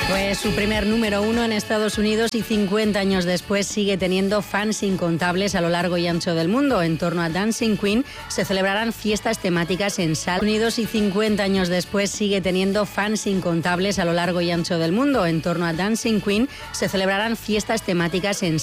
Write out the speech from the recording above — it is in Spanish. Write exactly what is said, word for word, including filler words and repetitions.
Fue su primer número uno en Estados Unidos y cincuenta años después sigue teniendo fans incontables a lo largo y ancho del mundo. En torno a Dancing Queen se celebrarán fiestas temáticas en Estados Unidos y cincuenta años después sigue teniendo fans incontables a lo largo y ancho del mundo. En torno a Dancing Queen se celebrarán fiestas temáticas en